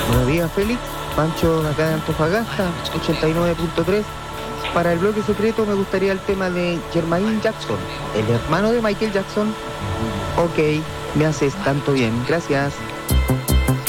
Buenos días, Félix. Pancho, acá de Antofagasta, 89.3. Para el bloque secreto me gustaría el tema de Jermaine Jackson, el hermano de Michael Jackson. Ok, me haces tanto bien. Gracias.